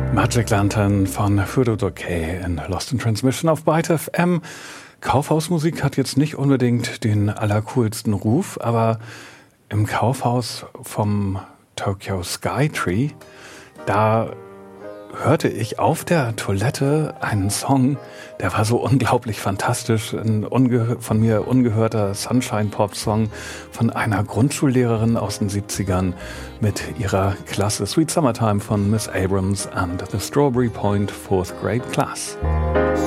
Magic Lantern von Furdo Decay in Lost in Transmission auf Byte FM. Kaufhausmusik hat jetzt nicht unbedingt den allercoolsten Ruf, aber im Kaufhaus vom Tokyo Skytree, da hörte ich auf der Toilette einen Song, der war so unglaublich fantastisch, ein von mir ungehörter Sunshine-Pop-Song von einer Grundschullehrerin aus den 70ern mit ihrer Klasse Sweet Summertime von Miss Abrams and the Strawberry Point 4th Grade Class.